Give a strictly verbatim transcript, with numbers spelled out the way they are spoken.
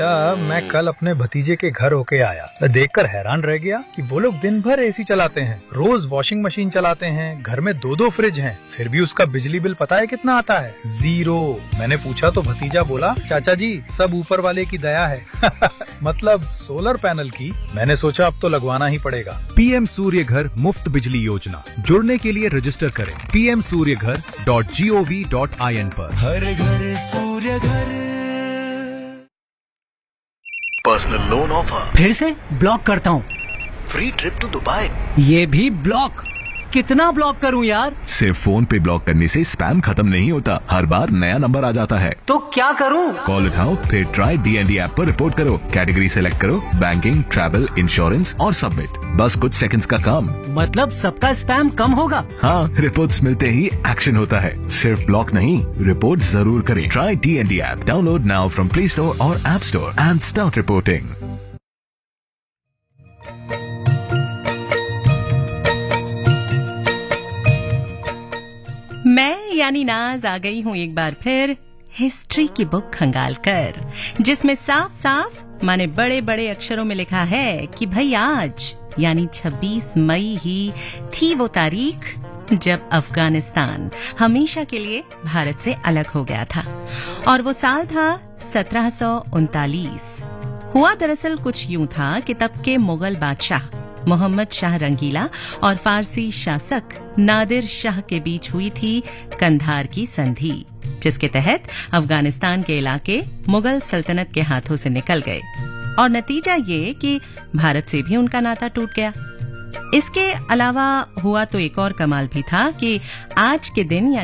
मैं कल अपने भतीजे के घर होके आया, देखकर हैरान रह गया कि वो लोग दिन भर एसी चलाते हैं, रोज वॉशिंग मशीन चलाते हैं, घर में दो दो फ्रिज हैं, फिर भी उसका बिजली बिल पता है कितना आता है? जीरो। मैंने पूछा तो भतीजा बोला, चाचा जी सब ऊपर वाले की दया है। मतलब सोलर पैनल की। मैंने सोचा अब तो लगवाना ही पड़ेगा। पीएम सूर्य घर मुफ्त बिजली योजना, जुड़ने के लिए रजिस्टर करें पी एम सूर्य घर dot G O V dot I N पर। हर घर सूर्य घर। Personal loan offer. फिर से ब्लॉक करता हूँ। Free trip to Dubai. ये भी ब्लॉक। कितना ब्लॉक करूँ यार? सिर्फ फोन पे ब्लॉक करने से स्पैम खत्म नहीं होता, हर बार नया नंबर आ जाता है। तो क्या करूँ? कॉल उठाओ, फिर ट्राई डीएनडी ऐप पर रिपोर्ट करो, कैटेगरी सेलेक्ट करो, बैंकिंग, ट्रैवल, इंश्योरेंस और सबमिट। बस कुछ सेकंड्स का काम। मतलब सबका स्पैम कम होगा? हाँ, रिपोर्ट्स मिलते ही एक्शन होता है। सिर्फ ब्लॉक नहीं, रिपोर्ट जरूर करें। Try DND app, download now from play store और app store and start reporting. मैं यानी नाज आ गई हूँ एक बार फिर हिस्ट्री की बुक खंगाल कर, जिसमें साफ साफ माने बड़े बड़े अक्षरों में लिखा है कि भाई आज यानी छब्बीस मई ही थी वो तारीख जब अफगानिस्तान हमेशा के लिए भारत से अलग हो गया था। और वो साल था सत्रह सौ उनतालीस। हुआ दरअसल कुछ यूं था कि तब के मुगल बादशाह मोहम्मद शाह रंगीला और फारसी शासक नादिर शाह के बीच हुई थी कंधार की संधि, जिसके तहत अफगानिस्तान के इलाके मुगल सल्तनत के हाथों से निकल गए और नतीजा ये कि भारत से भी उनका नाता टूट गया। इसके अलावा हुआ तो एक और कमाल भी था कि आज के दिन